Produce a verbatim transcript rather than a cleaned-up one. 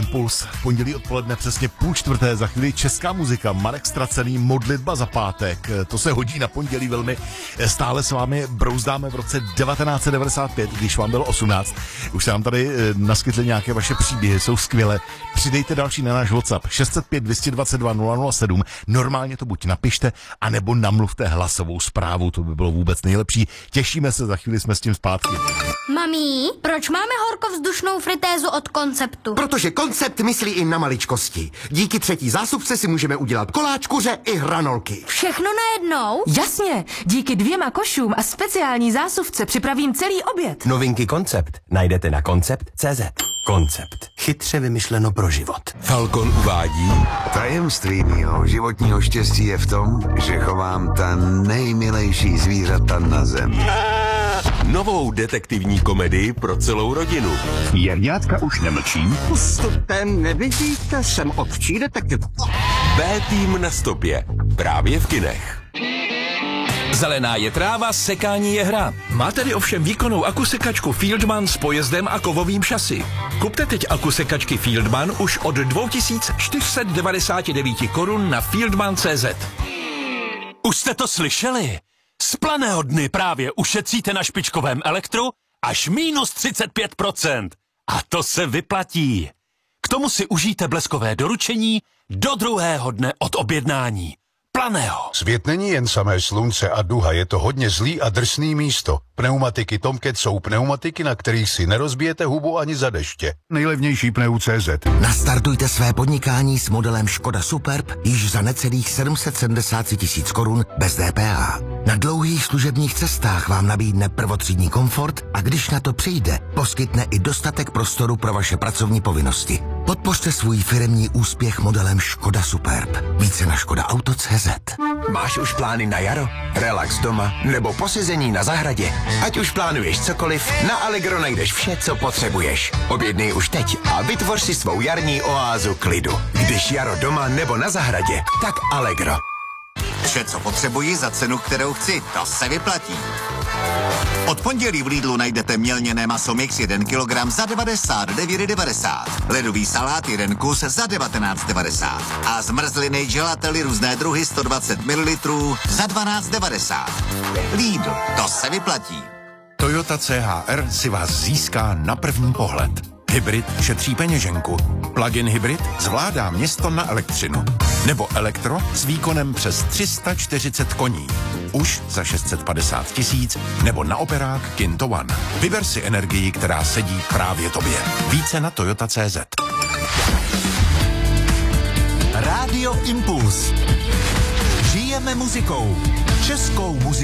Impuls. Pondělí odpoledne přesně půl čtvrté, za chvíli česká muzika, Marek Ztracený, Modlitba za pátek. To se hodí na pondělí velmi. Stále s vámi brouzdáme v roce devatenáct set devadesát pět, když vám bylo osmnáct. Už se nám tady naskytly nějaké vaše příběhy, jsou skvělé. Přidejte další na náš WhatsApp šest set pět, dvě dva dva, nula nula sedm. Normálně to buď napište, anebo namluvte hlasovou zprávu, to by bylo vůbec nejlepší. Těšíme se, za chvíli jsme s tím zpátky. Mami, proč máme horkovzdušnou fritézu od Konceptu? Protože Koncept myslí i na maličkosti. Díky třetí zásuvce si můžeme udělat koláč, kuře i hranolky. Všechno najednou? Jasně, díky dvěma košům a speciální zásuvce připravím celý oběd. Novinky Koncept najdete na koncept tečka cé zet. Koncept. Chytře vymyšleno pro život. Falcon uvádí. Tajemství mýho životního štěstí je v tom, že chovám ta nejmilejší zvířata na zemi. Novou detektivní komedii pro celou rodinu. Jevňátka už nemlčí. Postupte, nevidíte, jsem ovčí detektiv. B-tým na stopě. Právě v kinech. Zelená je tráva, sekání je hra. Má tedy ovšem výkonnou akusekačku Fieldman s pojezdem a kovovým šasy. Kupte teď akusekačky Fieldman už od dva tisíce čtyři sta devadesát devět korun na fieldman tečka cé zet. Už jste to slyšeli? Z Planého dny právě ušetříte na špičkovém elektru až minus třicet pět procent. A to se vyplatí. K tomu si užijte bleskové doručení do druhého dne od objednání. Planého. Svět není jen samé slunce a duha, je to hodně zlý a drsný místo. Pneumatiky Tomcat jsou pneumatiky, na kterých si nerozbijete hubu ani za deště. Nejlevnější pneu tečka cé zet. Nastartujte své podnikání s modelem Škoda Superb již za necelých sedm set sedmdesát tisíc korun bez D P H. Na dlouhých služebních cestách vám nabídne prvotřídní komfort a když na to přijde, poskytne i dostatek prostoru pro vaše pracovní povinnosti. Podpořte svůj firemní úspěch modelem Škoda Superb. Více na škoda auto tečka cé zet. Máš už plány na jaro? Relax doma nebo posezení na zahradě? Ať už plánuješ cokoliv, na Allegro najdeš vše, co potřebuješ. Objednej už teď a vytvoř si svou jarní oázu klidu. Když jaro doma nebo na zahradě, tak Allegro. Vše, co potřebuji za cenu, kterou chci, to se vyplatí. Od pondělí v Lidlu najdete mělněné maso mix jeden kilogram za devadesát devět devadesát, ledový salát jeden kus za devatenáct devadesát a zmrzliny gelately různé druhy sto dvacet mililitrů za dvanáct devadesát. Lidl, to se vyplatí. Toyota C H R si vás získá na první pohled. Hybrid šetří peněženku. Plug-in hybrid zvládá město na elektřinu. Nebo elektro s výkonem přes tři sta čtyřicet koní. Už za šest set padesát tisíc, nebo na operák Kinto One. Vyber si energii, která sedí právě tobě. Více na Toyota tečka cé zet. Rádio Impuls. Žijeme muzikou. Českou muzikou.